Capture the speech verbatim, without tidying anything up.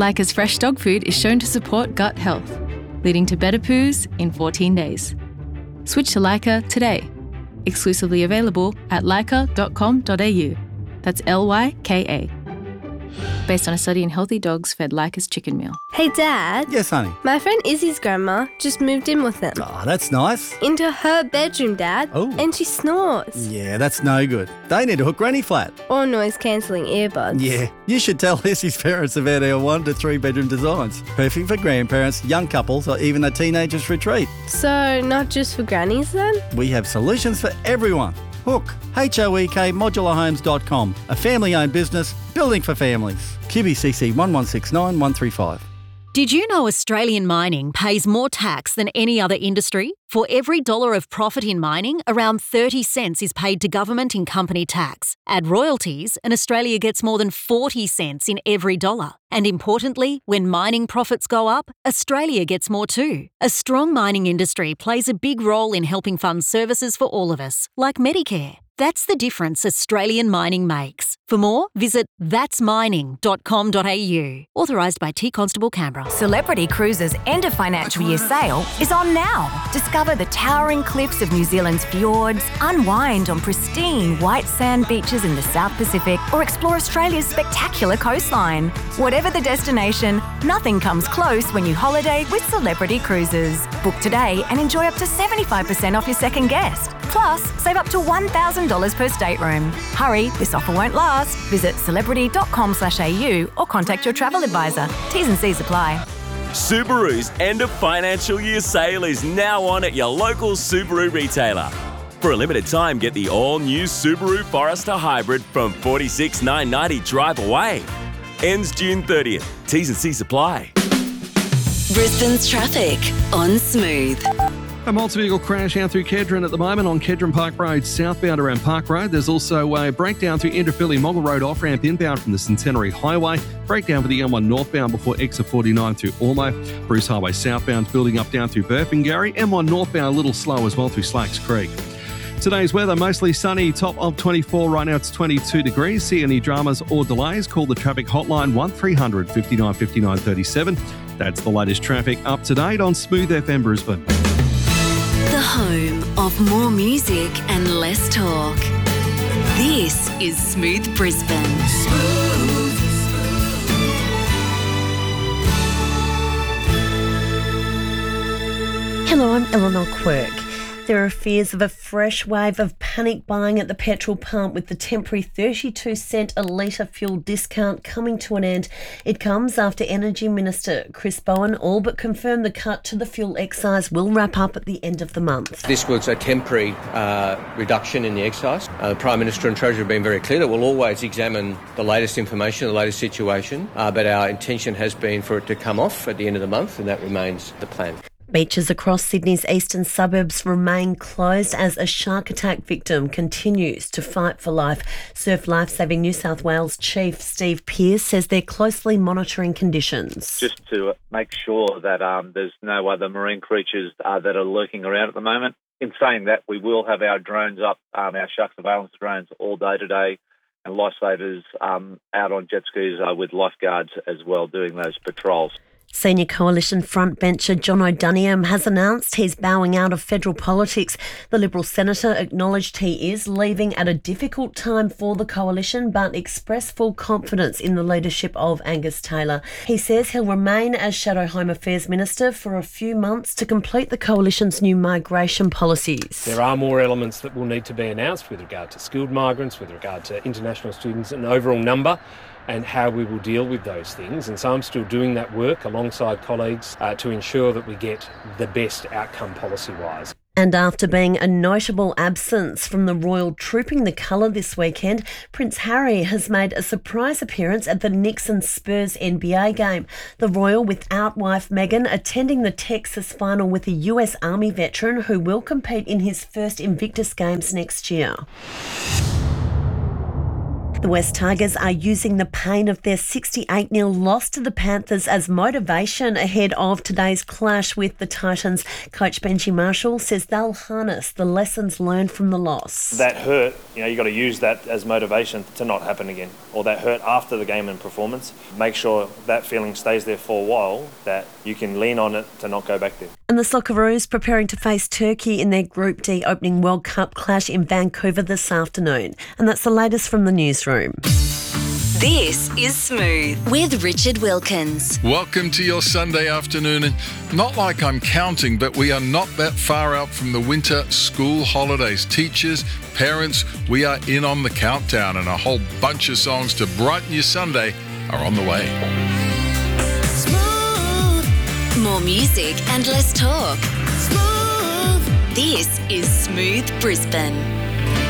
Leica's fresh dog food is shown to support gut health, leading to better poos in fourteen days. Switch to Leica today. Exclusively available at leica dot com dot a u. That's L Y K A. Based on a study in healthy dogs fed Leica's chicken meal. Hey, Dad. Yes, honey. My friend Izzy's grandma just moved in with them. Oh, that's nice. Into her bedroom, Dad. Oh. And she snores. Yeah, that's no good. They need to hook Granny flat. Or noise-cancelling earbuds. Yeah, you should tell Izzy's parents about our one to three bedroom designs. Perfect for grandparents, young couples, or even a teenager's retreat. So, not just for grannies then? We have solutions for everyone. Hook, H O E K modular homes dot com, a family-owned business building for families. Q B C C one one six nine one three five. Did you know Australian mining pays more tax than any other industry? For every dollar of profit in mining, around thirty cents is paid to government in company tax. Add royalties, and Australia gets more than forty cents in every dollar. And importantly, when mining profits go up, Australia gets more too. A strong mining industry plays a big role in helping fund services for all of us, like Medicare. That's the difference Australian mining makes. For more, visit thats mining dot com dot a u. Authorised by T Constable Canberra. Celebrity Cruises' end of financial year sale is on now. Discover the towering cliffs of New Zealand's fjords, unwind on pristine white sand beaches in the South Pacific, or explore Australia's spectacular coastline. Whatever the destination, nothing comes close when you holiday with Celebrity Cruises. Book today and enjoy up to seventy-five percent off your second guest. Plus, save up to one thousand dollars per stateroom. Hurry, this offer won't last. Visit celebrity dot com slash a u or contact your travel advisor. T's and C's apply. Subaru's end of financial year sale is now on at your local Subaru retailer. For a limited time, get the all-new Subaru Forester Hybrid from forty-six thousand nine hundred ninety dollars drive away. Ends June thirtieth. T's and C's apply. Brisbane's traffic on Smooth. A multi-vehicle crash out through Kedron at the moment on Kedron Park Road southbound around Park Road. There's also a breakdown through Indooroopilly Moggle Road off-ramp inbound from the Centenary Highway. Breakdown for the M one northbound before exit forty-nine through Ormo. Bruce Highway southbound building up down through Burpengary. M one northbound a little slow as well through Slacks Creek. Today's weather, mostly sunny, top of twenty-four, right now it's twenty-two degrees. See any dramas or delays, call the traffic hotline one three hundred fifty-nine fifty-nine thirty-seven. That's the latest traffic up to date on Smooth F M Brisbane. The home of more music and less talk. This is Smooth Brisbane. Smooth. Hello, I'm Eleanor Quirk. There are fears of a fresh wave of panic buying at the petrol pump with the temporary thirty-two cent a litre fuel discount coming to an end. It comes after Energy Minister Chris Bowen all but confirmed the cut to the fuel excise will wrap up at the end of the month. This was a temporary uh, reduction in the excise. Uh, the Prime Minister and Treasurer have been very clear that we'll always examine the latest information, the latest situation, uh, but our intention has been for it to come off at the end of the month, and that remains the plan. Beaches across Sydney's eastern suburbs remain closed as a shark attack victim continues to fight for life. Surf Lifesaving New South Wales Chief Steve Pearce says they're closely monitoring conditions. Just to make sure that um, there's no other marine creatures uh, that are lurking around at the moment. In saying that, we will have our drones up, um, our shark surveillance drones all day today, and lifesavers um, out on jet skis uh, with lifeguards as well doing those patrols. Senior Coalition frontbencher John O'Doniam has announced he's bowing out of federal politics. The Liberal senator acknowledged he is leaving at a difficult time for the Coalition, but expressed full confidence in the leadership of Angus Taylor. He says he'll remain as Shadow Home Affairs Minister for a few months to complete the Coalition's new migration policies. There are more elements that will need to be announced with regard to skilled migrants, with regard to international students, an overall number, and how we will deal with those things. And so I'm still doing that work alongside colleagues uh, to ensure that we get the best outcome policy-wise. And after being a notable absence from the Royal Trooping the Colour this weekend, Prince Harry has made a surprise appearance at the Knicks and Spurs N B A game. The Royal, without wife Meghan, attending the Texas final with a U S Army veteran who will compete in his first Invictus Games next year. The West Tigers are using the pain of their sixty-eight nil loss to the Panthers as motivation ahead of today's clash with the Titans. Coach Benji Marshall says they'll harness the lessons learned from the loss. That hurt, you know, you got to use that as motivation to not happen again, or that hurt after the game and performance. Make sure that feeling stays there for a while, that you can lean on it to not go back there. And the Socceroos preparing to face Turkey in their Group D opening World Cup clash in Vancouver this afternoon. And that's the latest from the newsroom. This is Smooth with Richard Wilkins. Welcome to your Sunday afternoon. And not like I'm counting, but we are not that far out from the winter school holidays. Teachers, parents, we are in on the countdown, and a whole bunch of songs to brighten your Sunday are on the way. Smooth. More music and less talk. Smooth. This is Smooth Brisbane.